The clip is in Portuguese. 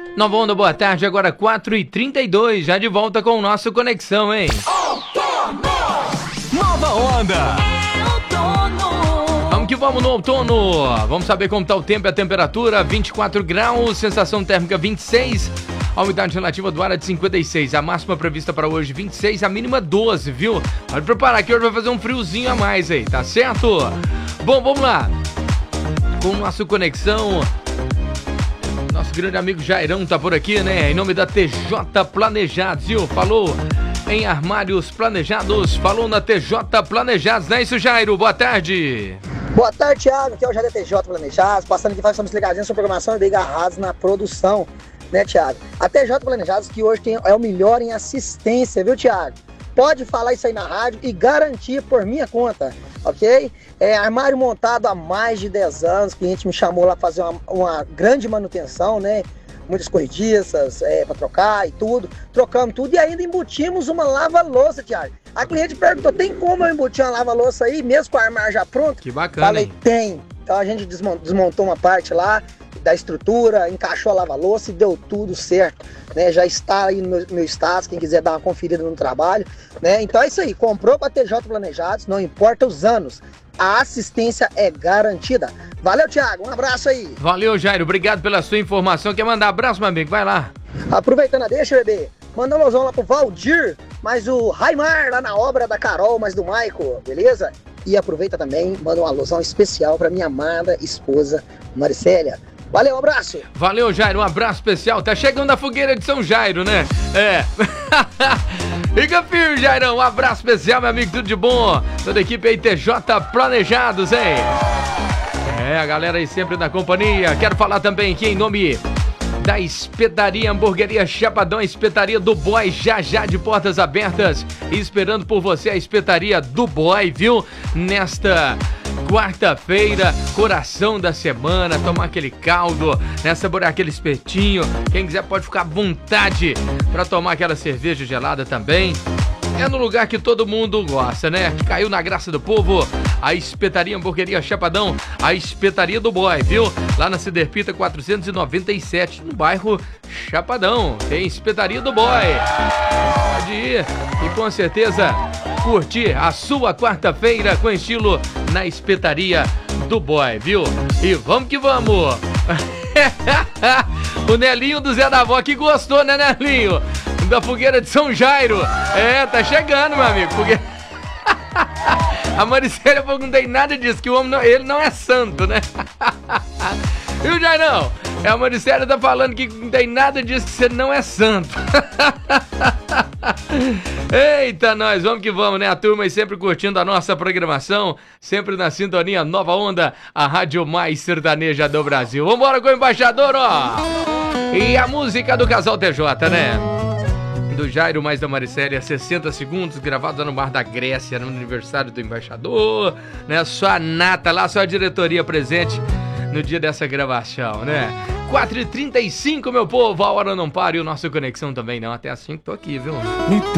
Nova Onda, boa tarde, agora 4h32, já de volta com o nosso Conexão, hein? Nova Onda. Vamos que vamos no outono. Vamos saber como tá o tempo e a temperatura. 24 graus, sensação térmica 26, a umidade relativa do ar é de 56. A máxima prevista para hoje 26, a mínima 12, viu? Pode preparar que hoje vai fazer um friozinho a mais aí, tá certo? Bom, vamos lá. Com o nosso Conexão, nosso grande amigo Jairão tá por aqui, né? Em nome da TJ Planejados, viu? Falou em armários planejados, falou na TJ Planejados, não é isso, Jairo? Boa tarde. Boa tarde, Thiago. Aqui é o Jair da TJ Planejados, passando aqui, estamos ligadinhos na sua programação e bem agarrados na produção, né, Thiago? A TJ Planejados, que hoje é o melhor em assistência, viu, Thiago? Pode falar isso aí na rádio e garantir por minha conta, ok? Armário montado há mais de 10 anos, o cliente me chamou lá fazer uma grande manutenção, né? Muitas corrediças para trocar e tudo, trocamos tudo e ainda embutimos uma lava-louça, Thiago. A cliente perguntou, tem como eu embutir uma lava-louça aí, mesmo com a armário já pronto? Que bacana, Falei, hein? tem. Então a gente desmontou uma parte lá da estrutura, encaixou a lava-louça e deu tudo certo, né? Já está aí no meu status, quem quiser dar uma conferida no trabalho, né? Então é isso aí, comprou para TJ Planejados, não importa os anos, a assistência é garantida. Valeu, Thiago, um abraço aí. Valeu, Jairo, obrigado pela sua informação. Quer mandar abraço, meu amigo? Vai lá. Aproveitando a deixa, bebê, manda um alusão lá pro Valdir, mais o Raimar lá na obra da Carol, mais do Maico, beleza? E aproveita também, manda uma alusão especial pra minha amada esposa Maricélia. Valeu, um abraço. Valeu, Jairo, um abraço especial. Tá chegando a fogueira de São Jairo, né? É. Fica firme, Jairão. Um abraço especial, meu amigo, tudo de bom. Toda a equipe aí, TJ Planejados, hein? A galera aí sempre na companhia. Quero falar também aqui em nome da Espetaria Hamburgueria Chapadão, a Espetaria do Boy, já de portas abertas, esperando por você, a Espetaria do Boy, viu? Nesta quarta-feira, coração da semana, tomar aquele caldo, né? Saborear aquele espetinho. Quem quiser pode ficar à vontade para tomar aquela cerveja gelada também. É no lugar que todo mundo gosta, né? Caiu na graça do povo. A Espetaria Hamburgueria Chapadão, a Espetaria do Boy, viu? Lá na Ciderpita 497, no bairro Chapadão. Tem Espetaria do Boy. Pode ir e com certeza curtir a sua quarta-feira com estilo na Espetaria do Boy, viu? E vamos que vamos! O Nelinho do Zé da Vó que gostou, né, Nelinho? Da fogueira de São Jairo. Tá chegando, meu amigo. A Maricélia falou que não tem nada disso, que o homem ele não é santo, né? Viu, Jairão? A Maricélia tá falando que não tem nada disso, que você não é santo. Eita, nós, vamos que vamos, né? A turma aí sempre curtindo a nossa programação, sempre na sintonia Nova Onda, a rádio mais sertaneja do Brasil. Vambora com o embaixador, ó! E a música do Casal TJ, né? Do Jairo mais da Maricélia, 60 segundos, gravado no Mar da Grécia, no aniversário do embaixador, né? Só a nata lá, só a diretoria presente no dia dessa gravação, né? 4h35, meu povo, a hora não para e o nosso Conexão também não, até assim que tô aqui, viu?